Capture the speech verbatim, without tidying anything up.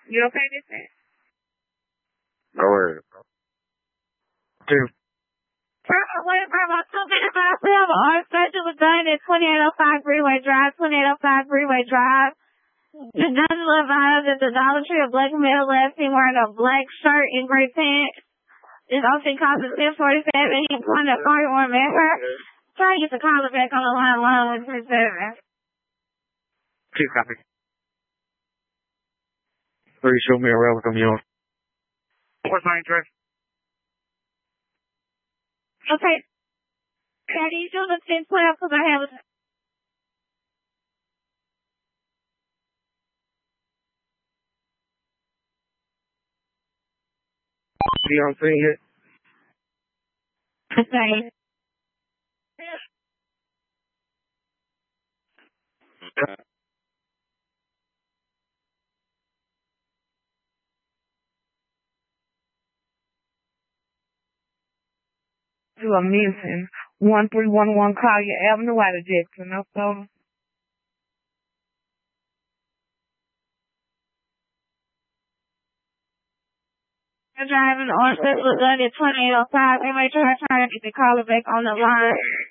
You okay with that? Go ahead. Two. Wait for about two minutes. Our special was done at twenty-eight oh five Freeway Drive, twenty-eight oh five Freeway Drive. The dozen of eyes at the Dollar Tree, a black male left him wearing a black shirt and gray pants. His office cost is ten forty-seven. He pointed at forty-one member. Try to get the caller back on the line one with three seven. Two copy. Please show me a welcome yours. What's my address? Okay. Can you show the ten twelve because I have a... You don't see it? Okay. You are missing one three one one Collier Avenue out of Jackson, Minnesota. Driving on Special was done at twenty-eight oh five. They may try to get the caller back on the line.